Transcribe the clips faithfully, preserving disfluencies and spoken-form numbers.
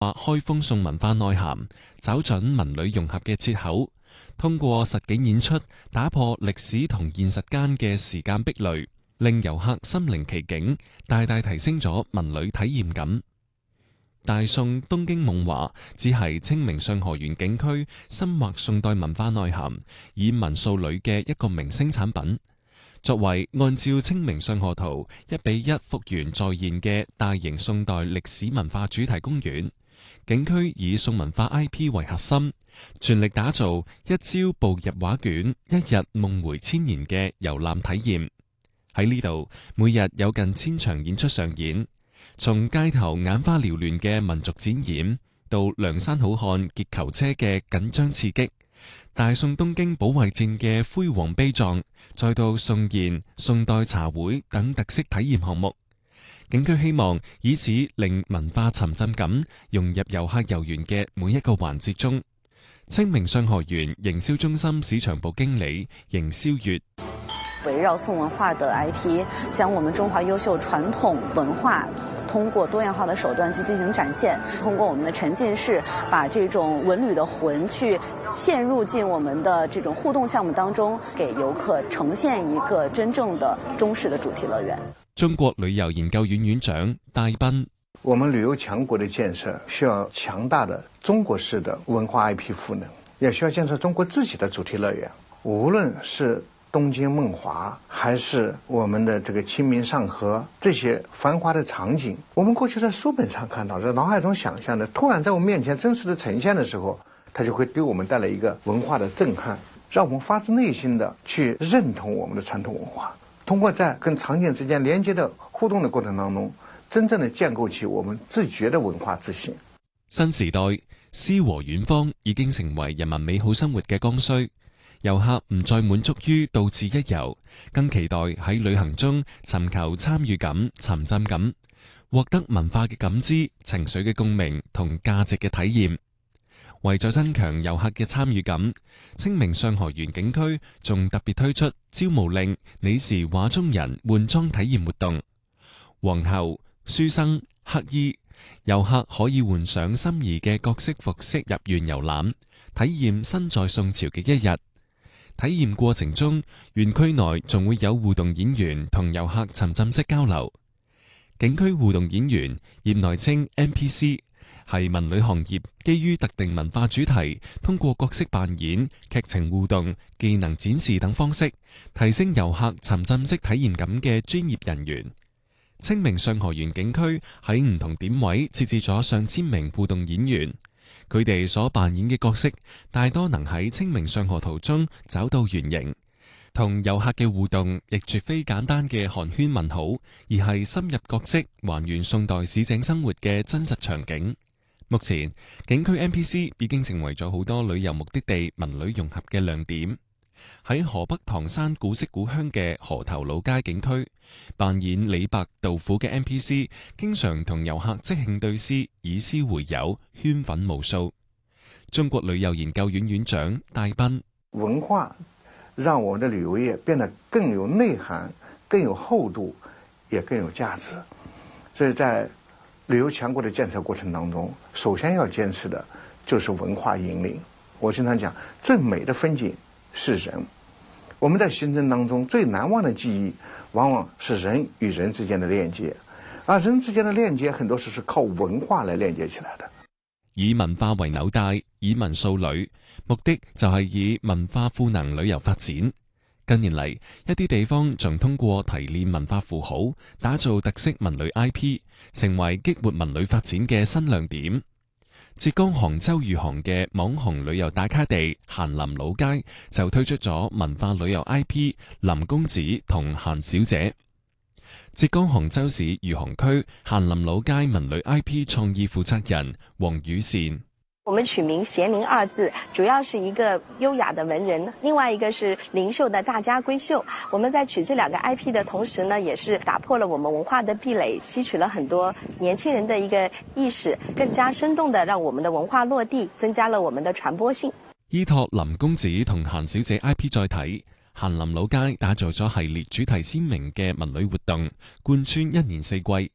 話開封宋文化內涵，找準文旅融合嘅切口，通過實景演出打破歷史同現實間嘅時間壁壘，令遊客身臨其境，大大提升咗文旅體驗感。大宋東京夢華只係清明上河園景區深挖宋代文化內涵，以文塑旅嘅一個明星產品。作為按照清明上河圖一比一復原再現嘅大型宋代歷史文化主題公園，景區以宋文化 I P 為核心，全力打造一朝步入畫卷，一日夢回千年嘅遊覽體驗。喺呢度，每日有近千場演出上演。從街頭眼花繚亂嘅民族展演，到梁山好漢劫囚車嘅緊張刺激，大宋東京保衛戰嘅輝煌悲壯，再到宋宴、宋代茶會等特色體驗項目，景區希望以此令文化沉浸感融入遊客遊園嘅每一個環節中。清明上河園營銷中心市場部經理邢霄月， 圍繞宋文化的 I P， 將我們中華優秀傳統文化通過多樣化的手段去進行展現，通過我們的沉浸式，把這種文旅的魂去嵌入進我們的這種互動項目當中，給遊客呈現一個真正的中式的主題樂園。 中國旅遊研究院院長戴斌， 我們旅遊強國的建設需要強大的中國式的文化 I P 賦能，也需要建設中國自己的主題樂園。無論是東京夢華，還是我們的這個清明上河，這些繁華的場景，我們過去在書本上看到，在腦海中想象的，突然在我們面前真實的呈現的時候，它就會給我們帶來一個文化的震撼，讓我們發自內心的去認同我們的傳統文化。通過在跟場景之間連接的互動的過程當中，真正的建構起我們自覺的文化自信。 新時代詩和遠方已經成為人民美好生活嘅剛需。遊客唔再滿足於到此一遊，更期待喺旅行中尋求參與感、沉浸感，獲得文化嘅感知、情緒嘅共鳴同價值嘅體驗。為咗增強遊客嘅參與感，清明上河園景區仲特別推出招募令你是畫中人換裝體驗活動。皇后、書生、乞衣，遊客可以換上心儀嘅各式服飾入園遊覽，體驗身在宋朝嘅一日。體驗過程中，園區內仲會有互動演員同遊客沉浸式交流。景區互動演員，業內稱 N P C， 係文旅行業基於特定文化主題，通過角色扮演、劇情互動、技能展示等方式，提升遊客沉浸式體驗感嘅專業人員。清明上河園景區喺唔同點位設置咗上千名互動演員。佢哋所扮演嘅角色，大多能喺清明上河圖中找到原型，同遊客嘅互動亦絕非簡單嘅寒暄問好，而係深入角色，還原宋代市井生活嘅真實場景。目前，景區 N P C 已經成為咗好多旅遊目的地文旅融合嘅亮點。喺河北唐山古色古香嘅河頭老街景區，扮演李白、杜甫嘅 N P C 經常同遊客即興對詩，以詩會友，圈粉無數。中國旅遊研究院院長戴斌， 文化讓我們的旅遊業變得更有內涵、更有厚度，也更有價值。所以在旅遊強國的建設過程當中，首先要堅持的就是文化引領。我經常講，最美的風景是人。我們在行程當中最難忘的記憶，往往是人與人之間的鏈接，而人之間的鏈接很多時是靠文化來鏈接起來的。 以文化為紐帶，以文塑旅，目的就係以文化賦能旅遊發展。近年嚟，一啲地方仲通過提煉文化符號，打造特色文旅 I P， 成為激活文旅發展嘅新亮點。浙江杭州餘杭嘅網紅旅遊打卡地咸林老街就推出咗文化旅遊 I P 林公子同咸小姐。浙江杭州市餘杭區咸林老街文旅 I P 創意負責人黃宇善， 我們取名咸林二字，主要是一個優雅的文人，另外一個是靈秀的大家閨秀。我們在取這兩個 I P 的同時呢，也是打破了我們文化的壁壘，吸取了很多年輕人的一個意識，更加生動的讓我們的文化落地，增加了我們的傳播性。 依託林公子同咸小姐 I P 載體，咸林老街打造咗系列主題鮮明嘅文旅活動，貫穿一年四季。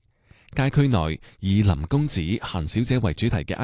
街區內以林公子、閒小姐為主題嘅